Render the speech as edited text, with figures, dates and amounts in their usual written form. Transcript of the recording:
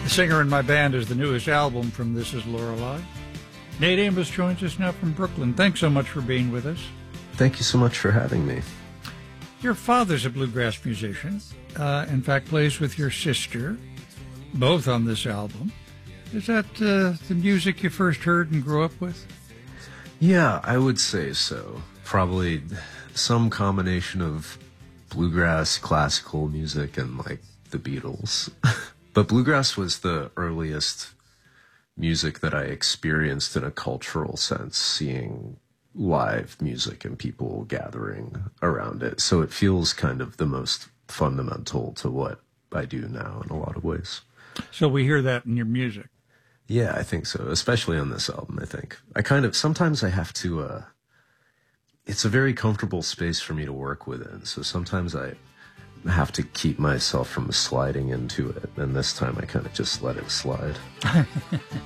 The Singer in My Band is the newest album from This Is Lorelei. Nate Amos joins us now from Brooklyn. Thanks so much for being with us. Thank you so much for having me. Your father's a bluegrass musician. In fact, plays with your sister, both on this album. Is that the music you first heard and grew up with? Yeah, I would say so. Probably some combination of bluegrass, classical music, and like the Beatles. But bluegrass was the earliest music that I experienced in a cultural sense, seeing live music and people gathering around it. So it feels kind of the most fundamental to what I do now in a lot of ways. So we hear that in your music. Yeah, I think so, especially on this album, I think. Sometimes I have to, it's a very comfortable space for me to work within, so sometimes I have to keep myself from sliding into it, and this time I kind of just let it slide.